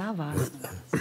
da warst?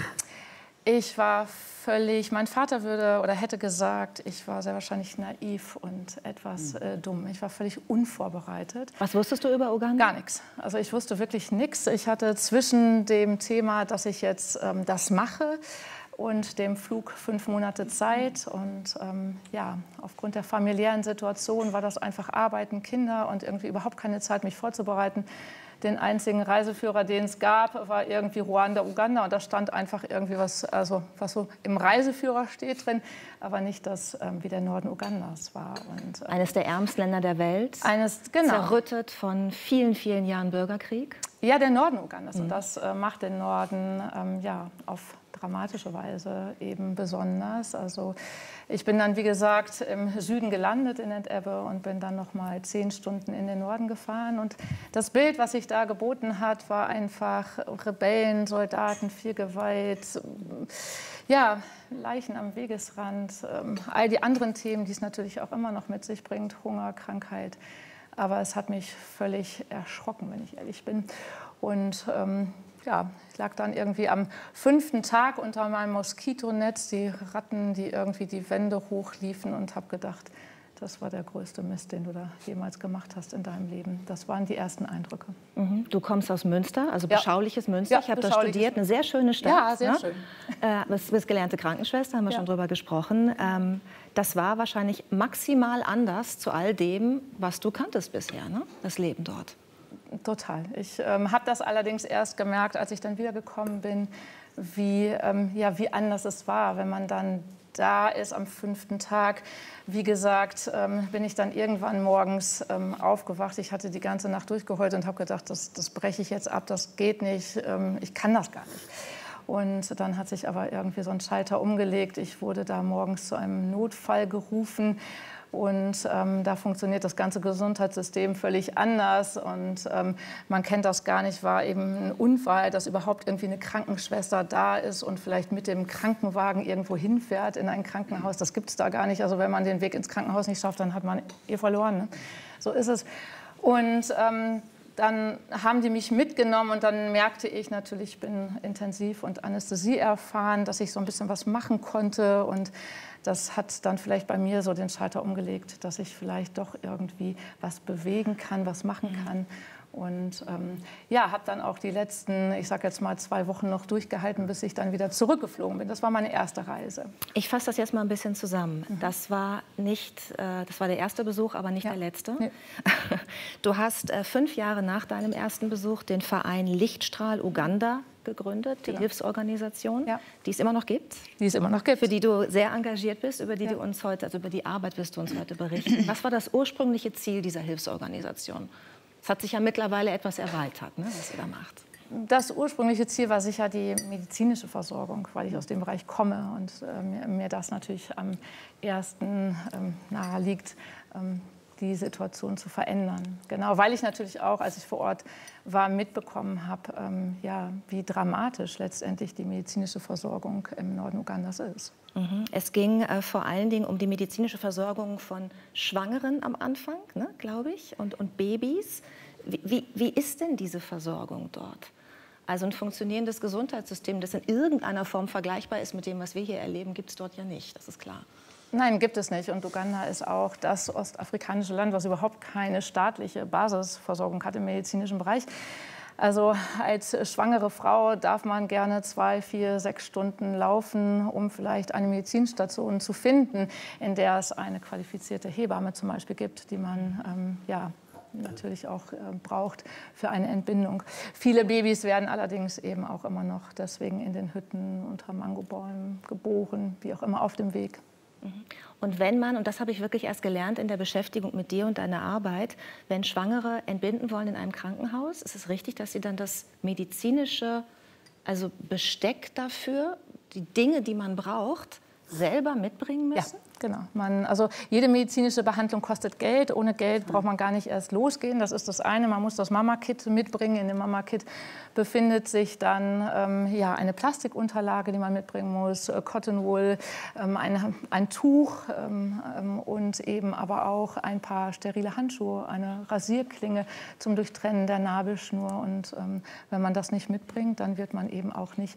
Ich war völlig, mein Vater würde oder hätte gesagt, ich war sehr wahrscheinlich naiv und etwas dumm. Ich war völlig unvorbereitet. Was wusstest du über Uganda? Gar nichts. Also ich wusste wirklich nichts. Ich hatte zwischen dem Thema, dass ich jetzt das mache, und dem Flug 5 Monate Zeit. Und ja, aufgrund der familiären Situation war das einfach Arbeiten, Kinder und irgendwie überhaupt keine Zeit, mich vorzubereiten. Den einzigen Reiseführer, den es gab, war irgendwie Ruanda, Uganda. Und da stand einfach irgendwie was, also was so im Reiseführer steht drin, aber nicht das, wie der Norden Ugandas war. Und, eines der ärmsten Länder der Welt, genau. Zerrüttet von vielen, vielen Jahren Bürgerkrieg. Ja, der Norden Ugandas. Und das macht den Norden ja, auf dramatische Weise eben besonders. Also ich bin dann, wie gesagt, im Süden gelandet in Entebbe und bin dann noch mal 10 Stunden in den Norden gefahren. Und das Bild, was sich da geboten hat, war einfach Rebellen, Soldaten, viel Gewalt, ja, Leichen am Wegesrand, all die anderen Themen, die es natürlich auch immer noch mit sich bringt, Hunger, Krankheit. Aber es hat mich völlig erschrocken, wenn ich ehrlich bin. Und ja, ich lag dann irgendwie am 5. Tag unter meinem Moskitonetz, die Ratten, die irgendwie die Wände hochliefen, und habe gedacht, das war der größte Mist, den du da jemals gemacht hast in deinem Leben. Das waren die ersten Eindrücke. Du kommst aus Münster, also beschauliches Münster. Ja, ich habe da studiert, eine sehr schöne Stadt. Ja, sehr schön. Du bist gelernte Krankenschwester, haben wir schon drüber gesprochen. Das war wahrscheinlich maximal anders zu all dem, was du kanntest bisher, ne? Das Leben dort. Total. Ich habe das allerdings erst gemerkt, als ich dann wiedergekommen bin, wie anders es war, wenn man dann da ist am 5. Tag. Wie gesagt, bin ich dann irgendwann morgens aufgewacht. Ich hatte die ganze Nacht durchgeheult und habe gedacht, das breche ich jetzt ab, das geht nicht, ich kann das gar nicht. Und dann hat sich aber irgendwie so ein Schalter umgelegt. Ich wurde da morgens zu einem Notfall gerufen. Und da funktioniert das ganze Gesundheitssystem völlig anders. Und man kennt das gar nicht, war eben ein Unfall, dass überhaupt irgendwie eine Krankenschwester da ist und vielleicht mit dem Krankenwagen irgendwo hinfährt in ein Krankenhaus. Das gibt es da gar nicht. Also wenn man den Weg ins Krankenhaus nicht schafft, dann hat man verloren. Ne? So ist es. Und dann haben die mich mitgenommen und dann merkte ich natürlich, ich bin Intensiv- und Anästhesie erfahren, dass ich so ein bisschen was machen konnte, und das hat dann vielleicht bei mir so den Schalter umgelegt, dass ich vielleicht doch irgendwie was bewegen kann, was machen kann. Und ja, habe dann auch die letzten, ich sage jetzt mal 2 Wochen noch durchgehalten, bis ich dann wieder zurückgeflogen bin. Das war meine erste Reise. Ich fasse das jetzt mal ein bisschen zusammen. Das war der erste Besuch, aber nicht der letzte. Nee. Du hast 5 Jahre nach deinem ersten Besuch den Verein Lichtstrahl Uganda gegründet, die Hilfsorganisation, die es immer noch gibt. Die es immer noch gibt. Für die du sehr engagiert bist, über die du uns heute, also über die Arbeit wirst du uns heute berichten. Was war das ursprüngliche Ziel dieser Hilfsorganisation? Es hat sich ja mittlerweile etwas erweitert, ne, was ihr da macht. Das ursprüngliche Ziel war sicher die medizinische Versorgung, weil ich aus dem Bereich komme und mir das natürlich am ersten nahe liegt, die Situation zu verändern. Genau, weil ich natürlich auch, als ich vor Ort war, mitbekommen habe, wie dramatisch letztendlich die medizinische Versorgung im Norden Ugandas ist. Es ging vor allen Dingen um die medizinische Versorgung von Schwangeren am Anfang, ne, glaube ich, und Babys. Wie ist denn diese Versorgung dort? Also ein funktionierendes Gesundheitssystem, das in irgendeiner Form vergleichbar ist mit dem, was wir hier erleben, gibt es dort ja nicht, das ist klar. Nein, gibt es nicht. Und Uganda ist auch das ostafrikanische Land, was überhaupt keine staatliche Basisversorgung hat im medizinischen Bereich. Also als schwangere Frau darf man gerne 2, 4, 6 Stunden laufen, um vielleicht eine Medizinstation zu finden, in der es eine qualifizierte Hebamme zum Beispiel gibt, die man natürlich auch braucht für eine Entbindung. Viele Babys werden allerdings eben auch immer noch deswegen in den Hütten unter Mangobäumen geboren, wie auch immer auf dem Weg. Und wenn man, und das habe ich wirklich erst gelernt in der Beschäftigung mit dir und deiner Arbeit, wenn Schwangere entbinden wollen in einem Krankenhaus, ist es richtig, dass sie dann das medizinische, also Besteck dafür, die Dinge, die man braucht, selber mitbringen müssen? Ja. Genau. Also jede medizinische Behandlung kostet Geld. Ohne Geld braucht man gar nicht erst losgehen. Das ist das eine. Man muss das Mama-Kit mitbringen. In dem Mama-Kit befindet sich dann eine Plastikunterlage, die man mitbringen muss, Cotton Wool, ein Tuch und eben aber auch ein paar sterile Handschuhe, eine Rasierklinge zum Durchtrennen der Nabelschnur. Und wenn man das nicht mitbringt, dann wird man eben auch nicht